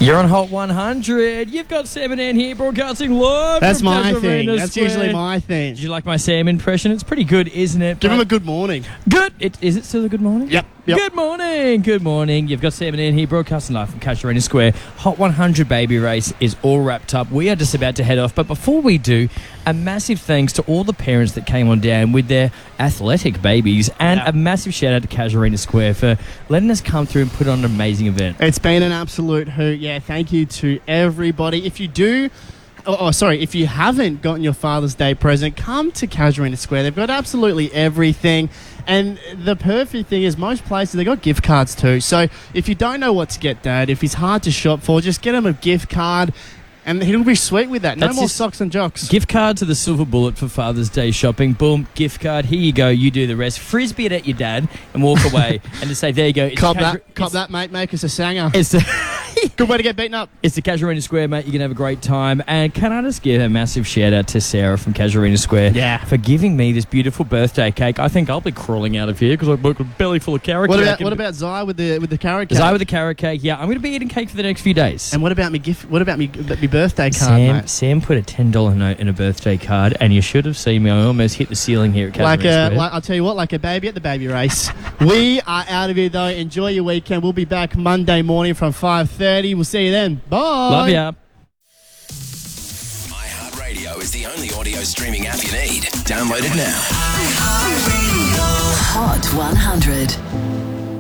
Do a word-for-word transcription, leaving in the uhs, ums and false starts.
You're on Hot one hundred. You've got Sam and Ann here broadcasting live. That's from my Casuarina thing. That's Square. usually my thing. Did you like my Sam impression? It's pretty good, isn't it? Give But him a good morning. good. It, is it still a good morning? Yep. yep. Good morning. Good morning. You've got Sam and Ann here broadcasting live from Casuarina Square. Hot one hundred baby race is all wrapped up. We are just about to head off. But before we do, a massive thanks to all the parents that came on down with their athletic babies, and Yeah. a massive shout out to Casuarina Square for letting us come through and put on an amazing event. It's been an absolute hoot. Yeah, thank you to everybody. If you do... Oh, oh, sorry, if you haven't gotten your Father's Day present, come to Casuarina Square. They've got absolutely everything. And the perfect thing is most places, they've got gift cards too. So if you don't know what to get Dad, if he's hard to shop for, just get him a gift card and he'll be sweet with that. No That's more just- socks and jocks. Gift card to the Silver Bullet for Father's Day shopping. Boom, gift card. Here you go. You do the rest. Frisbee it at your dad and walk away and just say, there you go. It's Cop Casu- that, cop it's- that, mate. Make us a sanger. It's the, Good way to get beaten up. it's the Casuarina Square, mate. You can have a great time. And can I just give a massive shout out to Sarah from Casuarina Square Yeah. for giving me this beautiful birthday cake. I think I'll be crawling out of here because I've got a belly full of carrot What cake. about and- what about Zai with the with the carrot cake? Zai with the carrot cake? Yeah, I'm going to be eating cake for the next few days. And what about me gift? What about me me birthday card, Sam, mate? Sam put a ten dollar note in a birthday card, and you should have seen me. I almost hit the ceiling here at Casuarina Like a, Square. like, I'll tell you what, like a baby at the baby race. We are out of here though. Enjoy your weekend. We'll be back Monday morning from five thirty. We'll see you then. Bye. Love ya. iHeartRadio is the only audio streaming app you need. Download it now. Hot one hundred.